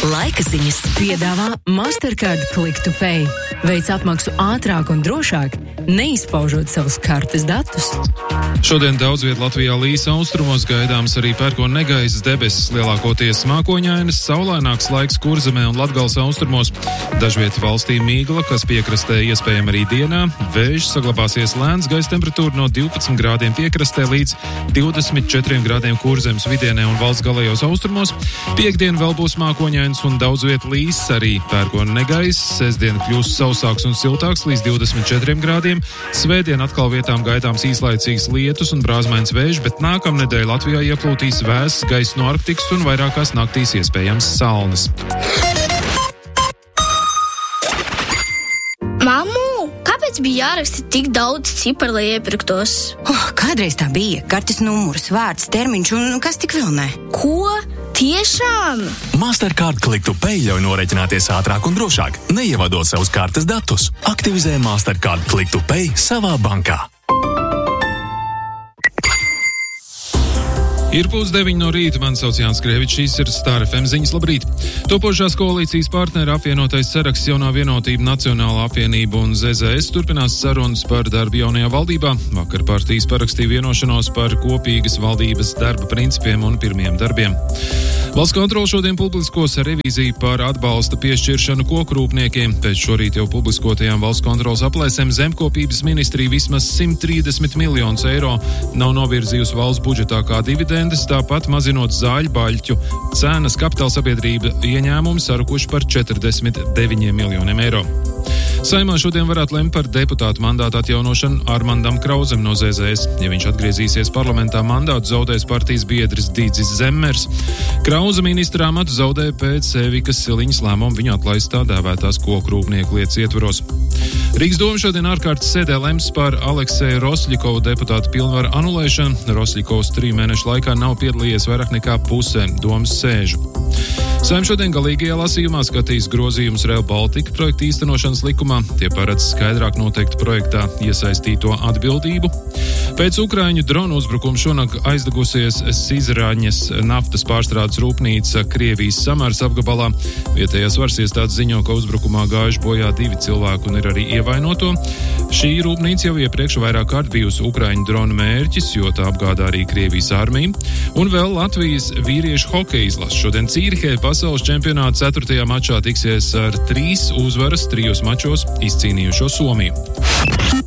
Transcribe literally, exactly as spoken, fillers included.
Laika ziņas piedāvā Mastercard Click to Pay. Veic apmaksu ātrāk un drošāk, neizpaužot savus kartes datus. Šodien daudz viet Latvijā līs, austrumos gaidāms arī pērkona negaisas debesis, lielākoties mākoņainas, saulaināks laiks Kurzemē un Latgales austrumos. Dažviet valstī mīgla, kas piekrastē iespējama arī dienā. Vējš saglabāsies lēns, gaisa temperatūra no divpadsmit grādiem piekrastē līdz divdesmit četriem grādiem Kurzemes vidienē un valsts galējos austrumos. Piektdien vēl būs mākoņains un daudz viet līs, arī pērkona negaiss. Sestdien kļūs sausāks un siltāks līdz divdesmit četriem grādiem. Svētdien atkal vietām gaidāms īslaicīgs lietus un brāzmains vējš, bet nākamnedēļ Latvijā ieplūtīs vēss gaiss no Arktikas un vairākās naktīs iespējams salnas. Mammu, kāpēc bija jāraksta tik daudz ciparu, lai iepirktos? Oh, kādreiz tā bija. Kartes numurs, vārds, termiņš un kas tik vēl ne. Ko? Tiešām? Mastercard Click to Pay ļauj norēķināties ātrāk un drošāk, neievadot savus kartes datus. Aktivizē Mastercard Click to Pay savā bankā. Ir pusdeviņi no rīta, man sauc Jānis Krievičs, šīs ir Star F M ziņas, labrīt. Topošās koalīcijas partneri apvienotais saraksts Jaunā vienotība, Nacionālā apvienība un Z Z S turpinās sarunas par darbu jaunajā valdībā. Vakar partijas parakstīja vienošanos par kopīgas valdības darba principiem un pirmiem darbiem. Valsts kontrole šodien publiskos revīziju par atbalsta piešķiršanu kokrūpniekiem. Pēc šorīt jau publiskotajām valsts kontroles aplēsēm zemkopības ministrija vismaz simt trīsdesmit miljonus eiro nav novirzījusi valsts budžetā kā dividendes, tāpat mazinot zāļu baļķu cenas. Kapitālsabiedrība ieņēmumi sarukuši par četrdesmit deviņiem miljoniem eiro. Saimā šodien varētu lemt par deputātu mandātu atjaunošanu Armandam Krauzem no Z Z S. Ja viņš atgriezīsies parlamentā, mandātu zaudēs partijas biedrs Dīdzis Zemmers. Krauza ministra amatu zaudēja pēc Evikas Siliņas lēmumu viņu atlaist tā dēvētās kokrūpnieku lietas ietvaros. Rīgas doma šodien ārkārtas sēdē lems par Alekseja Rosļikovu deputātu pilnvaru anulēšanu. Rosļikovs trīs mēnešu laikā nav piedalījies vairāk nekā pusē domas sēžu. Saim šodien galīgajā lasījumā skatīs grozījumus Rail Baltica projekta īstenošanas likumā. Tie paredz skaidrāk noteikt projektā iesaistīto atbildību. Pēc Ukraiņu dronu uzbrukuma šonakt aizdegusies Sizraņas naftas pārstrādes rūpnīca Krievijas Samars apgabalā. Vietējās varas iestādes ziņo, ka uzbrukumā gājuši bojā divi cilvēki un ir arī ievainoto. Šī rūpnīca jau iepriekš vairāk kārt bijusi Ukraiņu dronu mērķis, jo tā apgādā arī Krievijas armiju. Un vēl Latvijas vīriešu hokeja izlase. Šodien Cīrihē pasaules čempionāta ceturtajā mačā tiksies ar trīs uzvaras trijos mačos izcīnījušo Somiju.